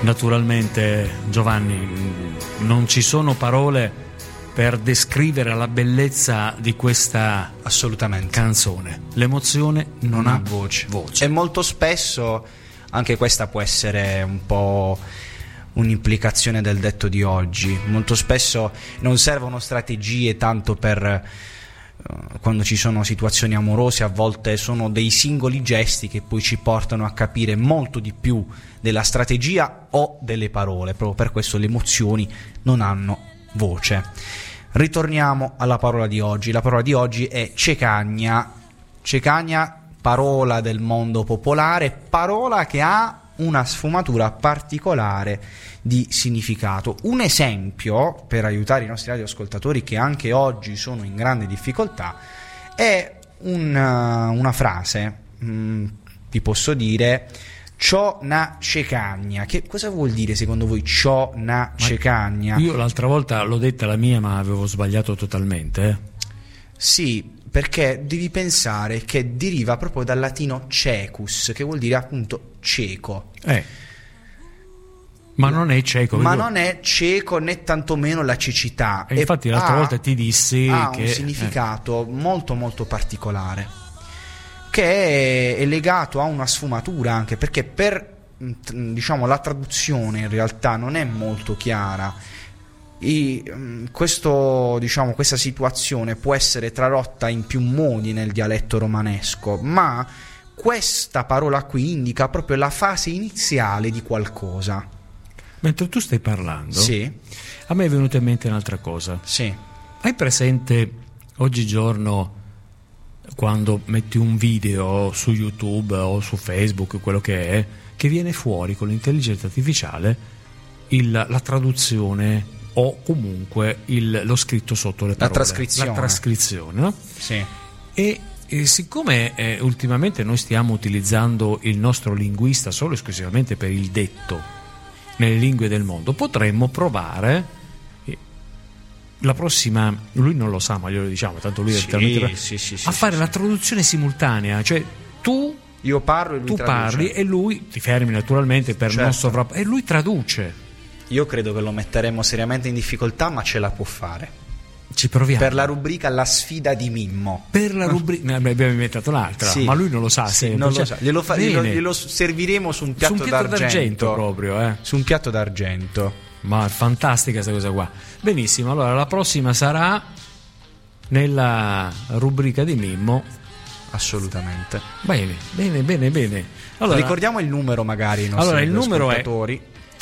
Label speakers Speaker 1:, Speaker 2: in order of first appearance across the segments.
Speaker 1: Naturalmente, Giovanni, non ci sono parole per descrivere la bellezza di questa canzone. L'emozione non ha voce.
Speaker 2: E molto spesso anche questa può essere un po' un'implicazione del detto di oggi. Molto spesso non servono strategie tanto per quando ci sono situazioni amorose, a volte sono dei singoli gesti che poi ci portano a capire molto di più della strategia o delle parole. Proprio per questo le emozioni non hanno voce. Ritorniamo alla parola di oggi. La parola di oggi è cecagna. Cecagna, parola del mondo popolare, parola che ha una sfumatura particolare di significato. Un esempio per aiutare i nostri radioascoltatori che anche oggi sono in grande difficoltà è una frase, vi posso dire: ciò na cecagna. Che cosa vuol dire secondo voi ciò na cecagna?
Speaker 1: Io l'altra volta l'ho detta la mia, ma avevo sbagliato totalmente.
Speaker 2: Sì, perché devi pensare che deriva proprio dal latino cecus, che vuol dire appunto cieco.
Speaker 1: Ma non è cieco.
Speaker 2: Ma non è cieco né tantomeno la cecità.
Speaker 1: E infatti l'altra volta ti dissi
Speaker 2: ha
Speaker 1: che
Speaker 2: un significato molto molto particolare, che è legato a una sfumatura, anche perché per la traduzione in realtà non è molto chiara. Questa situazione può essere tradotta in più modi nel dialetto romanesco, ma questa parola qui indica proprio la fase iniziale di qualcosa.
Speaker 1: Mentre tu stai parlando,
Speaker 2: sì,
Speaker 1: a me è venuta in mente un'altra cosa.
Speaker 2: Sì.
Speaker 1: Hai presente oggigiorno quando metti un video su YouTube o su Facebook, quello che è, che viene fuori con l'intelligenza artificiale la traduzione o comunque lo scritto sotto le parole, la trascrizione, no?
Speaker 2: Sì.
Speaker 1: E siccome ultimamente noi stiamo utilizzando il nostro linguista solo esclusivamente per il detto nelle lingue del mondo, potremmo provare la prossima, lui non lo sa ma glielo diciamo, tanto lui è talmente a fare la traduzione simultanea, cioè
Speaker 2: io parlo e lui
Speaker 1: tu parli e lui ti fermi naturalmente per non e lui traduce.
Speaker 2: Io credo che lo metteremo seriamente in difficoltà, ma ce la può fare.
Speaker 1: Ci proviamo.
Speaker 2: Per la rubrica La sfida di Mimmo.
Speaker 1: Per la rubrica abbiamo inventato l'altra, sì, ma lui non lo sa.
Speaker 2: Non lo sa. Glielo serviremo su un piatto d'argento
Speaker 1: proprio,
Speaker 2: su un piatto d'argento.
Speaker 1: Ma è fantastica questa cosa qua. Benissimo, allora la prossima sarà nella rubrica di Mimmo.
Speaker 2: Assolutamente.
Speaker 1: Bene. Allora,
Speaker 2: ricordiamo il numero magari ai nostri ascoltatori.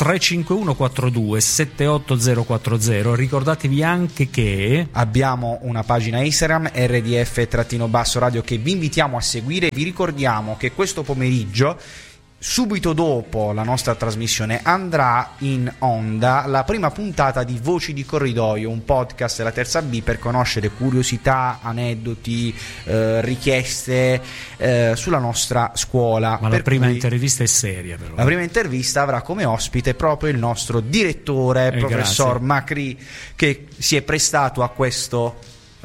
Speaker 1: 351 78040. Ricordatevi anche che
Speaker 2: abbiamo una pagina Instagram RDF-radio che vi invitiamo a seguire. Vi ricordiamo che questo pomeriggio, subito dopo la nostra trasmissione, andrà in onda la prima puntata di Voci di Corridoio, un podcast della Terza B per conoscere curiosità, aneddoti, richieste sulla nostra scuola.
Speaker 1: Ma la prima intervista è seria, però.
Speaker 2: La prima intervista avrà come ospite proprio il nostro direttore, professor Macri, che si è prestato a questo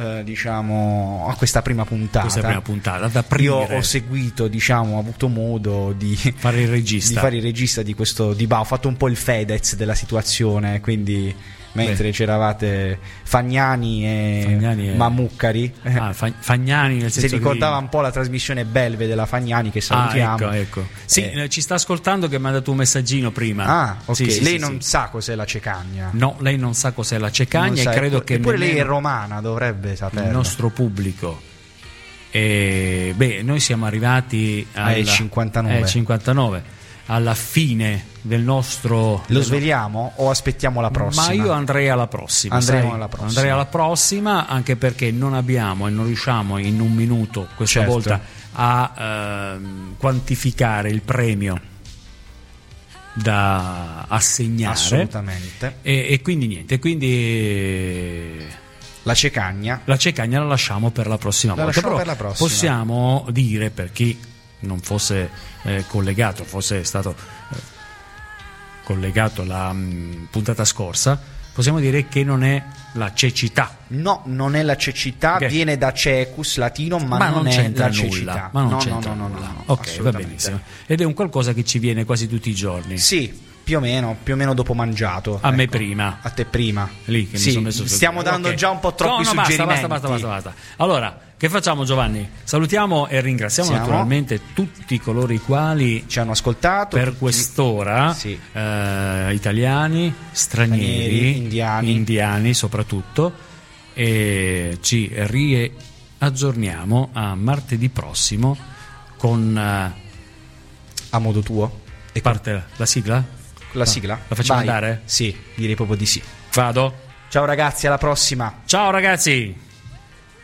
Speaker 2: a questa prima puntata.
Speaker 1: Da aprire.
Speaker 2: Io ho seguito, ho avuto modo di
Speaker 1: fare il regista
Speaker 2: di questo dibattito. Ho fatto un po' il Fedez della situazione, quindi mentre c'eravate Fagnani e Mammucari,
Speaker 1: Fagnani nel senso
Speaker 2: si ricordava un po' la trasmissione Belve della Fagnani, che salutiamo.
Speaker 1: Ecco. Sì, ci sta ascoltando, che mi ha dato un messaggino prima.
Speaker 2: Ok. Sì, lei non sa cos'è la cecagna.
Speaker 1: No, lei non sa cos'è la cecagna e credo che
Speaker 2: eppure lei è romana, dovrebbe saperlo.
Speaker 1: Il nostro pubblico. Noi siamo arrivati al
Speaker 2: 59.
Speaker 1: Alla fine del nostro...
Speaker 2: Lo sveliamo o aspettiamo la prossima?
Speaker 1: Ma io andrei alla prossima. Andrei alla prossima, anche perché non abbiamo e non riusciamo in un minuto questa volta a quantificare il premio da assegnare.
Speaker 2: Assolutamente.
Speaker 1: E quindi niente,
Speaker 2: la cecagna
Speaker 1: la lasciamo per la prossima volta. Però
Speaker 2: per la prossima.
Speaker 1: Possiamo dire, per chi non fosse collegato, fosse stato collegato alla puntata scorsa, possiamo dire che non è la cecità.
Speaker 2: No, non è la cecità, viene da cecus latino, ma non è la cecità.
Speaker 1: Ma non c'entra nulla. Ok, va benissimo. Ed è un qualcosa che ci viene quasi tutti i giorni.
Speaker 2: Sì, più o meno dopo mangiato.
Speaker 1: A me prima.
Speaker 2: A te prima.
Speaker 1: Lì che
Speaker 2: sì,
Speaker 1: mi sono messo
Speaker 2: stiamo dando già un po' troppi suggerimenti.
Speaker 1: Basta. Allora, che facciamo, Giovanni? Salutiamo e ringraziamo naturalmente tutti coloro i quali
Speaker 2: ci hanno ascoltato
Speaker 1: per quest'ora,
Speaker 2: sì.
Speaker 1: Italiani, stranieri, indiani soprattutto, e ci riaggiorniamo a martedì prossimo con
Speaker 2: A modo tuo.
Speaker 1: E parte la sigla?
Speaker 2: La sigla?
Speaker 1: La facciamo andare?
Speaker 2: Sì, direi proprio di sì.
Speaker 1: Vado?
Speaker 2: Ciao ragazzi, alla prossima.
Speaker 1: Ciao ragazzi.